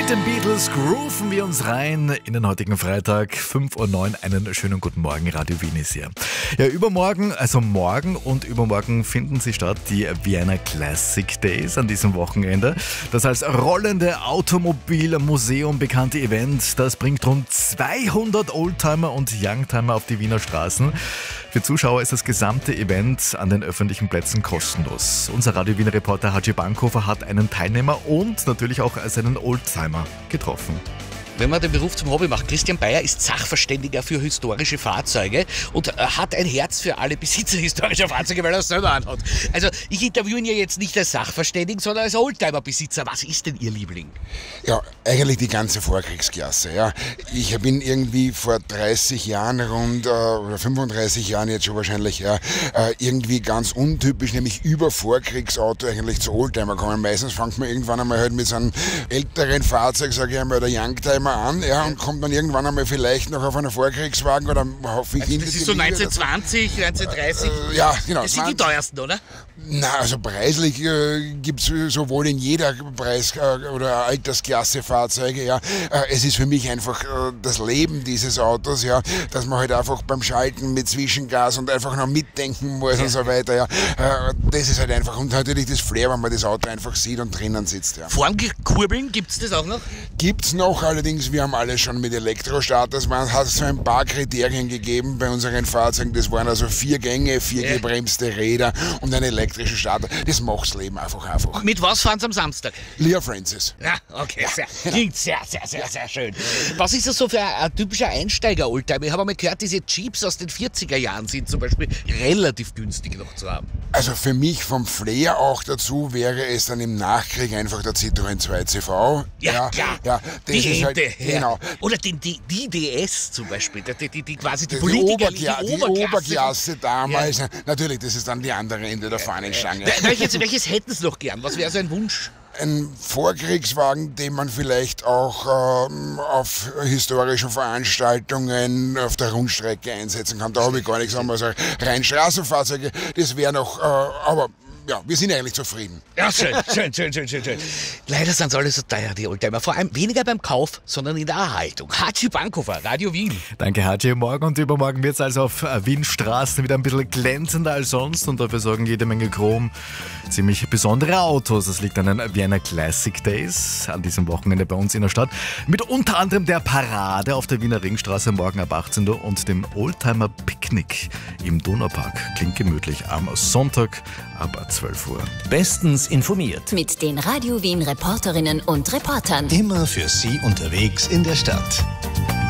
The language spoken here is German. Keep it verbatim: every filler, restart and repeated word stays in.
Mit den Beatles grooven wir uns rein in den heutigen Freitag, fünf Uhr neun. Einen schönen guten Morgen, Radio Wien ist hier. Ja, übermorgen, also morgen und übermorgen finden sie statt, die Vienna Classic Days an diesem Wochenende. Das als rollende Automobilmuseum bekannte Event, das bringt rund zweihundert Oldtimer und Youngtimer auf die Wiener Straßen. Für Zuschauer ist das gesamte Event an den öffentlichen Plätzen kostenlos. Unser Radio Wien Reporter Haji Bankhofer hat einen Teilnehmer und natürlich auch seinen Oldtimer getroffen. Wenn man den Beruf zum Hobby macht, Christian Bayer ist Sachverständiger für historische Fahrzeuge und hat ein Herz für alle Besitzer historischer Fahrzeuge, weil er es selber anhat. Also ich interviewe ihn ja jetzt nicht als Sachverständigen, sondern als Oldtimer-Besitzer. Was ist denn Ihr Liebling? Ja, eigentlich die ganze Vorkriegsklasse. Ja. Ich bin irgendwie vor dreißig Jahren rund, äh, oder fünfunddreißig Jahren jetzt schon wahrscheinlich, ja, äh, irgendwie ganz untypisch, nämlich über Vorkriegsauto eigentlich zu Oldtimer kommen. Meistens fängt man irgendwann einmal halt mit so einem älteren Fahrzeug, sage ich einmal, der Youngtimer an, ja, und kommt dann irgendwann einmal vielleicht noch auf einen Vorkriegswagen oder hoffe ich also das ist so neunzehnhundertzwanzig, neunzehnhundert dreißig? Äh, ja, genau. Das sind die teuersten, oder? Na, also preislich äh, gibt es sowohl in jeder Preis- äh, oder Altersklasse Fahrzeuge, ja. Äh, es ist für mich einfach äh, das Leben dieses Autos, ja, dass man halt einfach beim Schalten mit Zwischengas und einfach noch mitdenken muss, ja, und so weiter, ja. Äh, das ist halt einfach, und natürlich das Flair, wenn man das Auto einfach sieht und drinnen sitzt, ja. Formkurbeln, gibt es das auch noch? Gibt's noch, allerdings wir haben alles schon mit Elektrostarters. Man hat so ein paar Kriterien gegeben bei unseren Fahrzeugen. Das waren also vier Gänge, vier ja. gebremste Räder und ein elektrischer Starter. Das macht das Leben einfach einfach. Mit was fahren Sie am Samstag? Lea Francis. Ja, okay, ja. Sehr, klingt sehr, sehr, sehr, sehr schön. Was ist das so für ein, ein typischer Einsteiger-Oldtimer? Ich habe einmal gehört, diese Jeeps aus den vierziger Jahren sind zum Beispiel relativ günstig noch zu haben. Also für mich vom Flair auch dazu wäre es dann im Nachkrieg einfach der Citroën zwei C V. Ja, ja klar. Ja, das die ist halt, ja. genau. Oder den, die, die D S zum Beispiel, die, die, die quasi die, die, Politiker, die, Oberkla die, die Oberklasse. Oberklasse damals. Ja. Natürlich, das ist dann die andere Ende der Fahnenstange. Äh, welches, welches hätten Sie noch gern? Was wäre so ein Wunsch? Ein Vorkriegswagen, den man vielleicht auch ähm, auf historischen Veranstaltungen auf der Rundstrecke einsetzen kann. Da habe ich gar nichts anderes. Also rein Straßenfahrzeuge, das wäre noch, äh, aber ja, wir sind eigentlich zufrieden. Ja, schön, schön, schön, schön, schön, schön. Leider sind sie alle so teuer, die Oldtimer. Vor allem weniger beim Kauf, sondern in der Erhaltung. Haji Bankhofer, Radio Wien. Danke, Haji. Morgen und übermorgen wird es also auf Wien-Straßen wieder ein bisschen glänzender als sonst und dafür sorgen jede Menge Chrom. Ziemlich besondere Autos. Das liegt an den Vienna Classic Days an diesem Wochenende bei uns in der Stadt. Mit unter anderem der Parade auf der Wiener Ringstraße morgen ab achtzehn Uhr und dem Oldtimer-Picknick im Donaupark. Klingt gemütlich am Sonntag ab zwölf Uhr. Bestens informiert. Mit den Radio Wien Reporterinnen und Reportern. Immer für Sie unterwegs in der Stadt.